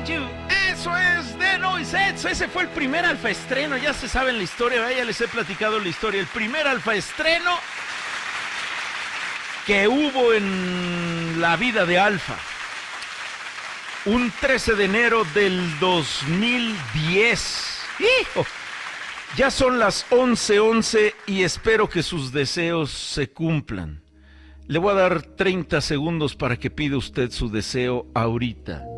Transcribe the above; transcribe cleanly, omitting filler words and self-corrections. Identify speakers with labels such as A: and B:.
A: You. Eso es de Noisetsu. Ese fue el primer alfa estreno. Ya se saben la historia, ¿verdad? Ya les he platicado la historia. El primer alfa estreno que hubo en la vida de Alfa. Un 13 de enero del 2010. ¡Hijo! Ya son las 11:11 y espero que sus deseos se cumplan. Le voy a dar 30 segundos para que pida usted su deseo ahorita.